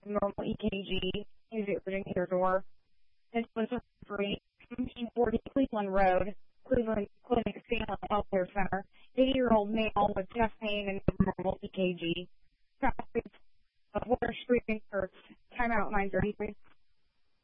normal EKG. He's urging your door. This was free. 1740 Cleveland Road, Cleveland Clinic Family Health Care Center. 80-year-old male with chest pain and normal EKG. Traffic of Water Street, Timeout 933.